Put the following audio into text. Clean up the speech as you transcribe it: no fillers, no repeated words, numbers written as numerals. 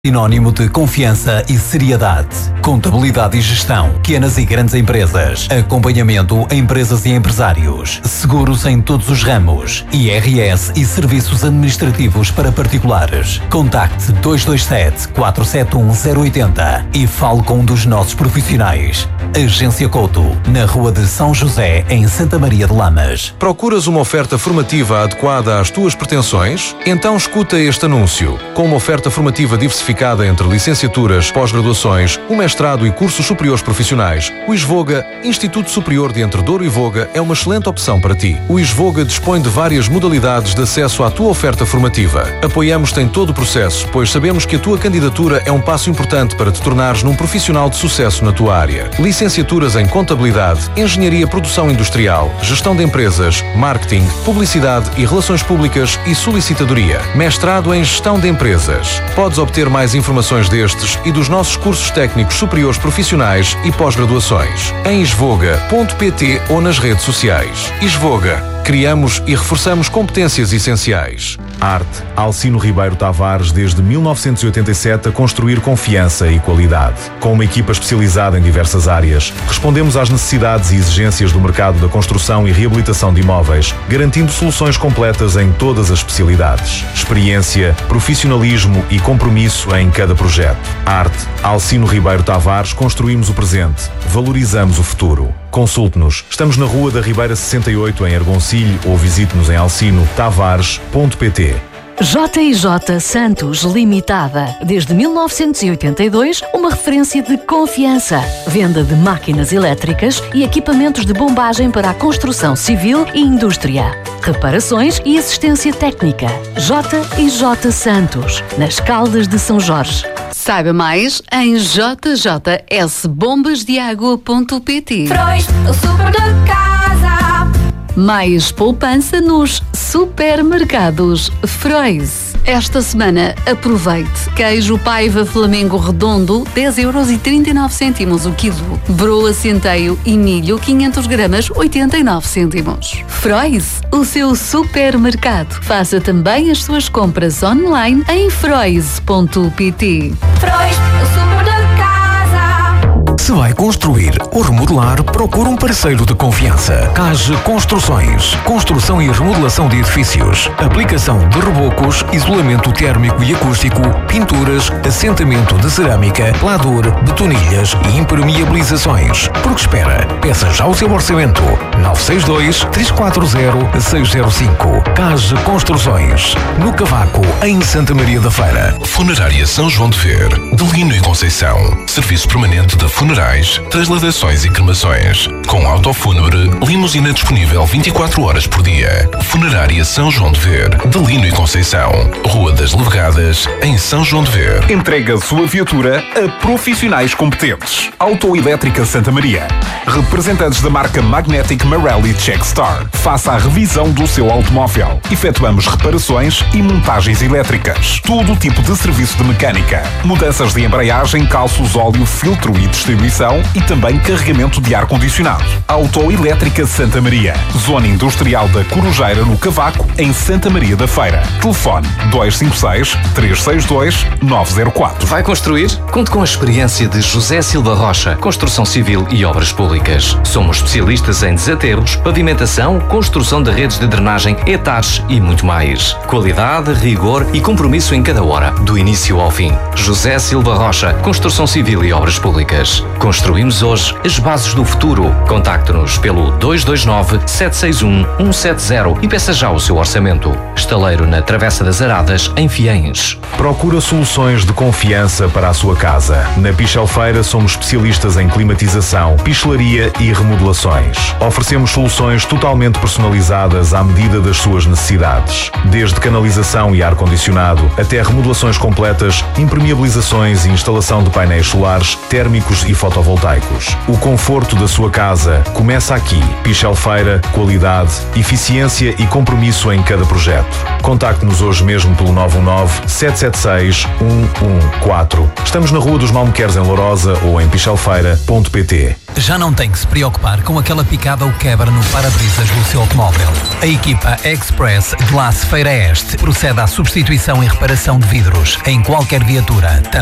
Sinónimo de confiança e seriedade. Contabilidade e gestão, pequenas e grandes empresas, acompanhamento a empresas e empresários, seguros em todos os ramos, IRS e serviços administrativos para particulares. Contacte 227-471-080 e fale com um dos nossos profissionais. Agência Couto, na Rua de São José, em Santa Maria de Lamas. Procuras uma oferta formativa adequada às tuas pretensões? Então escuta este anúncio. Com uma oferta formativa diversificada entre licenciaturas, pós-graduações, o mestrado e cursos superiores profissionais, o ISVOGA, Instituto Superior de Entre Douro e Voga, é uma excelente opção para ti. O ISVOGA dispõe de várias modalidades de acesso à tua oferta formativa. Apoiamos-te em todo o processo, pois sabemos que a tua candidatura é um passo importante para te tornares num profissional de sucesso na tua área. Licenciaturas em Contabilidade, Engenharia Produção Industrial, Gestão de Empresas, Marketing, Publicidade e Relações Públicas e Solicitadoria. Mestrado em Gestão de Empresas. Podes obter mais informações destes e dos nossos cursos técnicos superiores profissionais e pós-graduações em isvoga.pt ou nas redes sociais. Isvoga. Criamos e reforçamos competências essenciais. Arte. Alcino Ribeiro Tavares, desde 1987, a construir confiança e qualidade. Com uma equipa especializada em diversas áreas, respondemos às necessidades e exigências do mercado da construção e reabilitação de imóveis, garantindo soluções completas em todas as especialidades. Experiência, profissionalismo e compromisso em cada projeto. Arte. Alcino Ribeiro Tavares, construímos o presente, valorizamos o futuro. Consulte-nos. Estamos na Rua da Ribeira 68, em Argoncilho, ou visite-nos em alcinotavares.pt. J&J Santos Limitada. Desde 1982, uma referência de confiança. Venda de máquinas elétricas e equipamentos de bombagem para a construção civil e indústria. Reparações e assistência técnica. J&J Santos, nas Caldas de São Jorge. Saiba mais em jjsbombasdeagua.pt. Frois, o super da casa. Mais poupança nos supermercados Frois. Esta semana, aproveite. Queijo Paiva Flamengo Redondo, 10,39€ o quilo. Broa Centeio e milho, 500 gramas, 89 cêntimos. Frois, o seu supermercado. Faça também as suas compras online em frois.pt. Frois, o super da casa. Se vai construir ou remodelar, procure um parceiro de confiança. CAGE Construções. Construção e remodelação de edifícios. Aplicação de rebocos, isolamento térmico e acústico, pinturas, assentamento de cerâmica, pelador, betonilhas e impermeabilizações. Por que espera? Peça já o seu orçamento. 962-340-605. CAGE Construções. No Cavaco, em Santa Maria da Feira. Funerária São João de Ver, de Lino e Conceição. Serviço permanente de funerais, transladações e cremações. Com autofúnebre, limusina disponível 24 horas por dia. Funerária São João de Ver, de Lino e Conceição. Rua das Levegadas, em São João de Ver. Entrega a sua viatura a profissionais competentes. Autoelétrica Santa Maria. Representantes da marca Magnetic Marelli Checkstar. Faça a revisão do seu automóvel. Efetuamos reparações e montagens elétricas. Todo tipo de serviço de mecânica. Mudanças de embreagem, calços, óleo, filtro e distribuição e também carregamento de ar-condicionado. Autoelétrica Santa Maria. Zona Industrial da Corujeira, no Cavaco, em Santa Maria da Feira. Telefone 256-362-904. Vai construir? Conte com a experiência de José Silva Rocha, Construção Civil e Obras Públicas. Somos especialistas em desaterros, pavimentação, construção de redes de drenagem, etares e muito mais. Qualidade, rigor e compromisso em cada hora, do início ao fim. José Silva Rocha, Construção Civil e Obras Públicas. Construímos hoje as bases do futuro. Contacte-nos pelo 229-761-170 e peça já o seu orçamento. Estaleiro na Travessa das Aradas, em Fiens. Procura soluções de confiança para a sua casa. Na Pichelfeira somos especialistas em climatização, pichelaria e remodelações. Oferecemos soluções totalmente personalizadas à medida das suas necessidades. Desde canalização e ar-condicionado até remodelações completas, impermeabilizações e instalação de painéis solares, térmicos e fotovoltaicos fotovoltaicos. O conforto da sua casa começa aqui. Pichelfeira, qualidade, eficiência e compromisso em cada projeto. Contacte-nos hoje mesmo pelo 919-776-114. Estamos na Rua dos Malmequeres em Lourosa ou em pichelfeira.pt. Já não tem que se preocupar com aquela picada ou quebra no para-brisas do seu automóvel. A equipa Express Glass Feira Este procede à substituição e reparação de vidros em qualquer viatura.